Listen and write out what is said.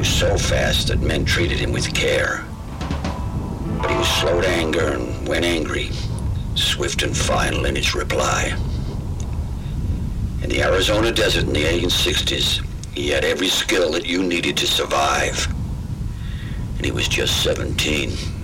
was so fast that men treated him with care. But he was slow to anger, and when angry, swift and final in his reply. In the Arizona desert in the 1860s, he had every skill that you needed to survive. And he was just 17.